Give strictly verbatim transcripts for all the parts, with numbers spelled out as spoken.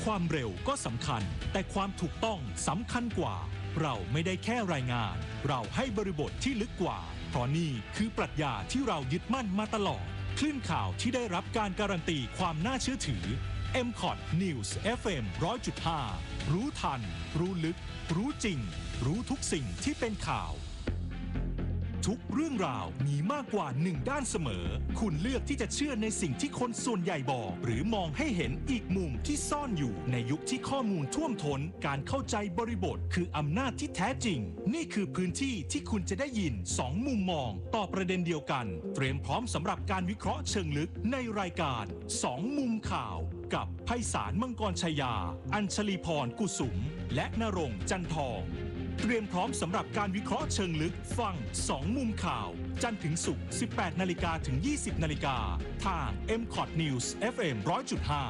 ความเร็วก็สำคัญแต่ความถูกต้องสำคัญกว่าเราไม่ได้แค่รายงานเราให้บริบทที่ลึกกว่าเพราะนี่คือปรัชญาที่เรายึดมั่นมาตลอดคลื่นข่าวที่ได้รับการการันตีความน่าเชื่อถือ เอ็ม คอท News เอฟ เอ็ม หนึ่งร้อยจุดห้า รู้ทันรู้ลึกรู้จริงรู้ทุกสิ่งที่เป็นข่าวทุกเรื่องราวมีมากกว่าหนึ่งด้านเสมอคุณเลือกที่จะเชื่อในสิ่งที่คนส่วนใหญ่บอกหรือมองให้เห็นอีกมุมที่ซ่อนอยู่ในยุคที่ข้อมูลท่วมท้นการเข้าใจบริบทคืออำนาจที่แท้จริงนี่คือพื้นที่ที่คุณจะได้ยินสองมุมมองต่อประเด็นเดียวกันเตรียมพร้อมสำหรับการวิเคราะห์เชิงลึกในรายการสองมุมข่าวกับไพศาลมังกรชยาอัญชลีพรกุสุมและณรงค์จันทองเตรียมพร้อมสำหรับการวิเคราะห์เชิงลึกฟังสองมุมข่าวจันทร์ถึงศุกร์ สิบแปดนาฬิกา ถึง ยี่สิบนาฬิกาทาง เอ็ม คอท News เอฟ เอ็ม หนึ่งร้อยจุดห้า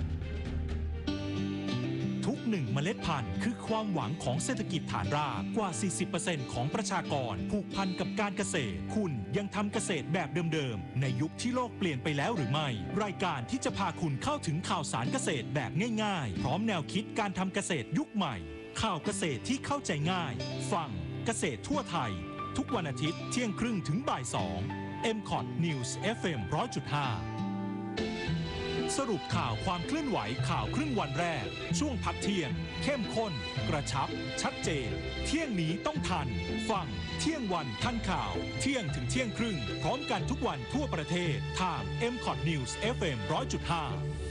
ทุกหนึ่งเมล็ดพันธุ์คือความหวังของเศรษฐกิจฐานรากกว่า สี่สิบเปอร์เซ็นต์ ของประชากรผูกพันกับการเกษตรคุณยังทำเกษตรแบบเดิมๆในยุคที่โลกเปลี่ยนไปแล้วหรือไม่รายการที่จะพาคุณเข้าถึงข่าวสารเกษตรแบบง่ายๆพร้อมแนวคิดการทำเกษตรยุคใหม่ข่าวเกษตรที่เข้าใจง่ายฟังเกษตรทั่วไทยทุกวันอาทิตย์เที่ยงครึ่งถึงบ่ายสอง เอ็ม คอท News เอฟ เอ็ม หนึ่งร้อยจุดห้า สรุปข่าวความเคลื่อนไหวข่าวครึ่งวันแรกช่วงพักเที่ยงเข้มข้นกระชับชัดเจนเที่ยงนี้ต้องทันฟังเที่ยงวันทันข่าวเที่ยงถึงเที่ยงครึ่งพร้อมกันทุกวันทั่วประเทศทาง เอ็ม คอท News เอฟ เอ็ม หนึ่งร้อยจุดห้า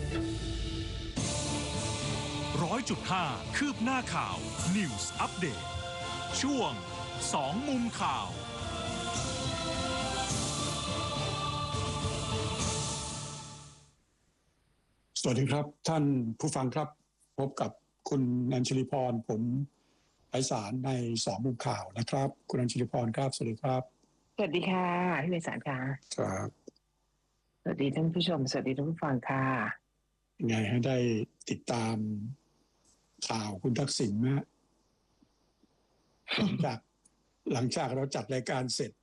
ร้อยจุดห้าคืบหน้าข่าว News Update ช่วงสองมุมข่าวสวัสดีครับท่านผู้ฟังครับพบกับคุณอัญชลีพรผมไพศาลในสองมุมข่าวนะครับคุณอัญชลีพรครับสวัสดีครับสวัสดีค่ะพี่ไพศาลค่ะครับสวัสดีท่านผู้ชมสวัสดีท่านผู้ฟังค่ะยังไงให้ได้ติดตามข่าวคุณทักษิณนะหลังจากหลังจากเราจัดรายการเสร็จ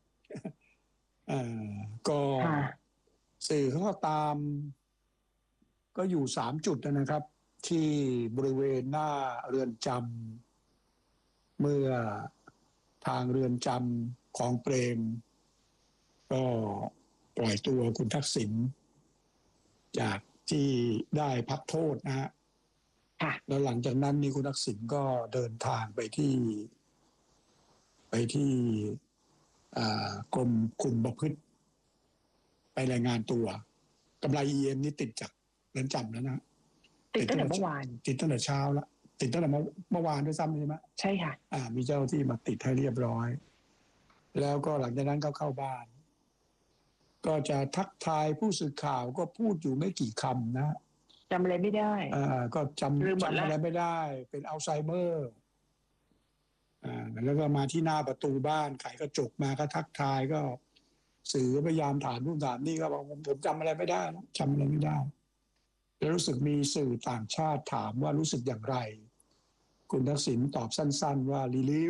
ก็สื่อเขาก็ตามก็อยู่สามจุดนะครับที่บริเวณหน้าเรือนจำเมื่อทางเรือนจำของเปรมก็ปล่อยตัวคุณทักษิณจากที่ได้พักโทษนะฮะแล้วหลังจากนั้นนี่คุณทักษิณก็เดินทางไปที่ไปที่กรมคุมประพฤติไปรายงานตัวกำไร อี เอ็ม นี่ติดจากเรือนจำแล้วนะติดตั้งแต่เมื่อวานติดตั้งแต่เช้าแล้วติดตั้งแต่เมื่อวานด้วยซ้ำใช่ไหมใช่ค่ะอ่ามีเจ้าที่มาติดให้เรียบร้อยแล้วก็หลังจากนั้นก็เข้าบ้านก็จะทักทายผู้สื่อข่าวก็พูดอยู่ไม่กี่คำนะจำอะไรไม่ได้อ่าก็จำจำอะไรไม่ได้เป็นอัลไซเมอร์อ่าแล้วก็มาที่หน้าประตูบ้านไขกระจกมาก็ทักทายก็สื่อพยายามถามนู่นถามนี่ก็บอกผมผมจำอะไรไม่ได้นะจำอะไรไม่ได้แล้วรู้สึกมีสื่อต่างชาติถามว่ารู้สึกอย่างไรคุณทักษิณตอบสั้นๆว่า relief